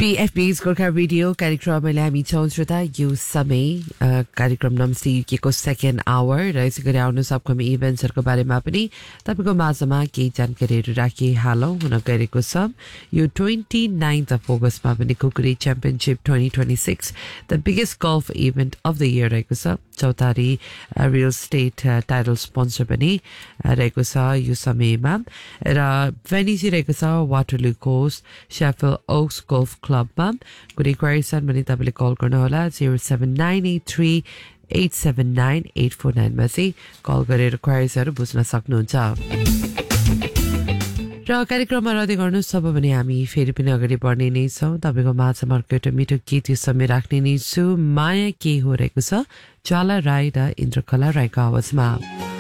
PFB's Gorkha radio कार्यक्रमले हामी छौं श्रोता यो समय कार्यक्रम नमस्ते युकेको सेकेन्ड आवर र यसै गरी आउनु सबकम इभेन्ट्सहरुको बारेमा पनि तपाईको माझमा केही जानकारीहरु राखिहालौं हुन गएको छ यो 29th of August मा पनि कुकुरी championship 2026 the biggest golf event of the year रहेको छ चौतारी रियल स्टेट टाइटल स्पोन्सर पनि रहेको छ यो समयमा र भेन्यू चाहिँ रहेको छ Waterloo cost Sheffield Woakes golf क्लबमा कुनै क्वेरीज छन् भने तपाईले कल गर्नु होला 07983879849 मा चाहिँ कल गरेर क्वेरीजहरु बुझ्न सक्नुहुन्छ र कार्यक्रममा रहदै गर्नुस् सब भने हामी फेरि पनि अगाडि बढ्ने नै छौं तपाईको माझमा अर्को मिठो गीत यो समय राख्ने नै छु माया के हो रहेको छ ज्वाला राई र इन्द्रकला राईको आवाजमा